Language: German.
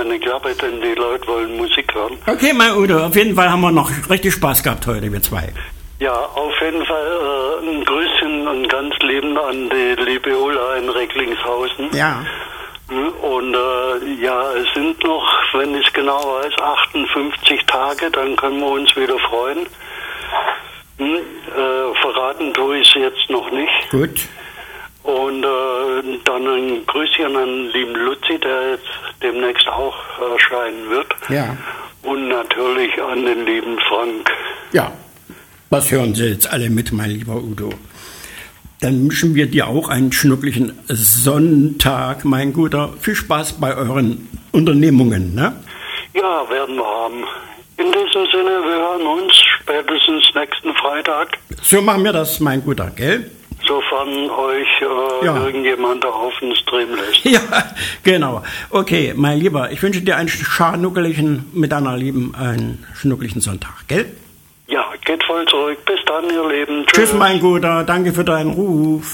meine Klappe, denn die Leute wollen Musik hören. Okay, mein Udo, auf jeden Fall haben wir noch richtig Spaß gehabt heute, wir zwei. Ja, auf jeden Fall ein Grüßchen und ganz lieben an die liebe Ulla in Recklinghausen. Ja. Und ja, es sind noch, wenn ich genau weiß, 58 Tage, dann können wir uns wieder freuen. Verraten tue ich es jetzt noch nicht. Gut. Und dann ein Grüßchen an lieben Luzi, der jetzt demnächst auch erscheinen wird. Ja. Und natürlich an den lieben Frank. Ja, was hören Sie jetzt alle mit, mein lieber Udo? Dann wünschen wir dir auch einen schnucklichen Sonntag, mein Guter. Viel Spaß bei euren Unternehmungen, ne? Ja, werden wir haben. In diesem Sinne, wir hören uns spätestens nächsten Freitag. So machen wir das, mein Guter, gell? Sofern euch irgendjemand auf den Stream lässt. Ja, genau. Okay, mein Lieber, ich wünsche dir einen mit deiner Lieben, einen schnucklichen Sonntag, gell? Ja, geht voll zurück. Bis dann, ihr Lieben. Tschüss, mein Guter. Danke für deinen Ruf.